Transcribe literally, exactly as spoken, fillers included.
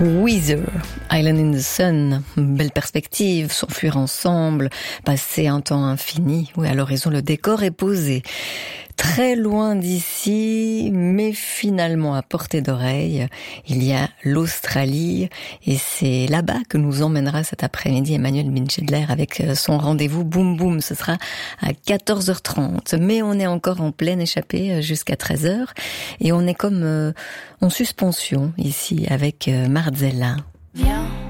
Weezer, Island in the Sun, belle perspective, s'enfuir ensemble, passer un temps infini. Oui, à l'horizon, le décor est posé. Très loin d'ici, mais finalement à portée d'oreille, il y a l'Australie et c'est là-bas que nous emmènera cet après-midi Emmanuel Binchedler avec son rendez-vous Boom Boom. Ce sera à quatorze heures trente, mais on est encore en pleine échappée jusqu'à treize heures et on est comme euh, en suspension ici avec euh, Marzella. Viens,